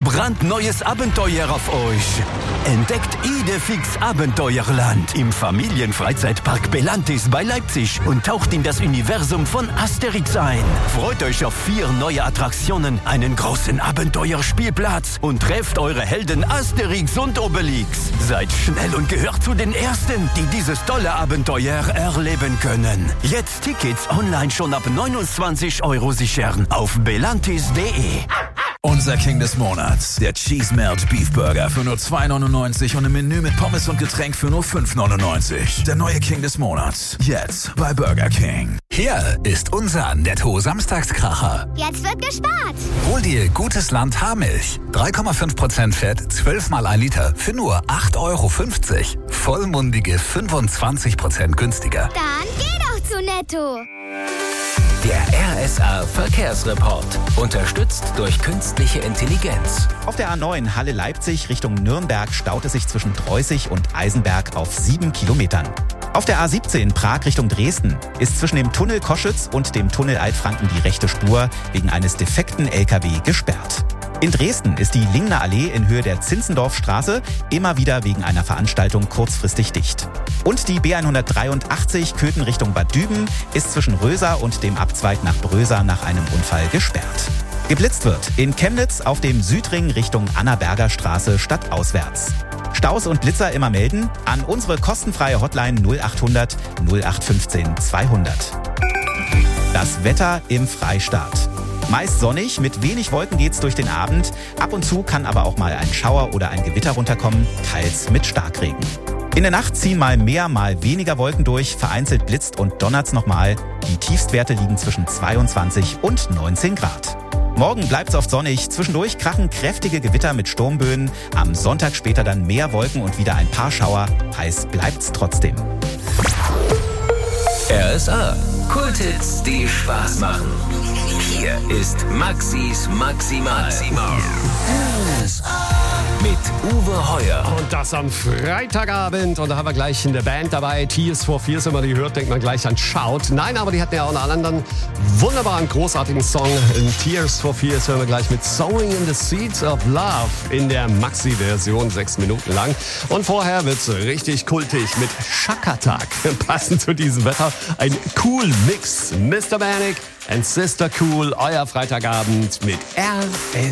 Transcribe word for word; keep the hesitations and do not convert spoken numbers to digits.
brandneues Abenteuer auf euch. Entdeckt Idefix Abenteuerland im Familienfreizeitpark Belantis bei Leipzig und taucht in das Universum von Asterix ein. Freut euch auf vier neue Attraktionen, einen großen Abenteuerspielplatz und trefft eure Helden Asterix und Obelix. Seid schnell und gehört zu den Ersten, die dieses tolle Abenteuer erleben können. Jetzt Tickets online schon ab neunundzwanzig Euro sichern auf belantis punkt de. Unser King des Monats, der Cheese Melt Beef Burger für nur zwei neunundneunzig und ein Menü mit Pommes und Getränk für nur fünf neunundneunzig. Der neue King des Monats, jetzt bei Burger King. Hier ist unser Netto-Samstagskracher. Jetzt wird gespart. Hol dir Gutes Land Haarmilch. drei Komma fünf Prozent Fett, zwölf mal ein Liter für nur acht Euro fünfzig. Vollmundige fünfundzwanzig Prozent günstiger. Dann geh doch zu Netto. Der R S A Verkehrsreport. Unterstützt durch künstliche Intelligenz. Auf der A neun Halle-Leipzig Richtung Nürnberg staut es sich zwischen Dreußig und Eisenberg auf sieben Kilometern. Auf der A siebzehn Prag Richtung Dresden ist zwischen dem Tunnel Koschütz und dem Tunnel Altfranken die rechte Spur wegen eines defekten L K W gesperrt. In Dresden ist die Lingner Allee in Höhe der Zinzendorfstraße immer wieder wegen einer Veranstaltung kurzfristig dicht. Und die B hundertdreiundachtzig Köthen Richtung Bad Düben ist zwischen Röser und dem Abzweig nach Bröser nach einem Unfall gesperrt. Geblitzt wird in Chemnitz auf dem Südring Richtung Annaberger Straße stadtauswärts. Staus und Blitzer immer melden an unsere kostenfreie Hotline null achthundert null acht fünfzehn zweihundert. Das Wetter im Freistaat. Meist sonnig, mit wenig Wolken geht's durch den Abend. Ab und zu kann aber auch mal ein Schauer oder ein Gewitter runterkommen, teils mit Starkregen. In der Nacht ziehen mal mehr, mal weniger Wolken durch, vereinzelt blitzt und donnert's nochmal. Die Tiefstwerte liegen zwischen zweiundzwanzig und neunzehn Grad. Morgen bleibt's oft sonnig, zwischendurch krachen kräftige Gewitter mit Sturmböen. Am Sonntag später dann mehr Wolken und wieder ein paar Schauer. Heiß bleibt's trotzdem. R S A. Kulthits, die Spaß machen. Hier ist Maxis Maximal. R S A. Mit Uwe Heuer. Und das am Freitagabend. Und da haben wir gleich in der Band dabei. Tears for Fears, wenn man die hört, denkt man gleich an Shout. Nein, aber die hatten ja auch einen anderen wunderbaren, großartigen Song. In Tears for Fears hören wir gleich mit Sowing in the Seeds of Love in der Maxi-Version, sechs Minuten lang. Und vorher wird's richtig kultig mit Shakatak. Passend zu diesem Wetter ein cool Mix. Mister Manic and Sister Cool, euer Freitagabend mit R S A.